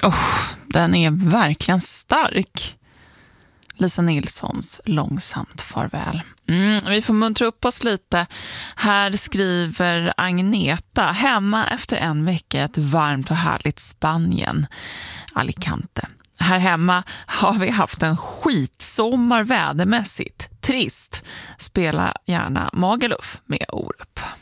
Den är verkligen stark. Lisa Nilssons Långsamt farväl. Vi får muntra upp oss lite. Här skriver Agneta: hemma efter en vecka ett varmt och härligt Spanien, Alicante. Här hemma har vi haft en skitsommar vädermässigt. Trist. Spela gärna Magaluf med Orup.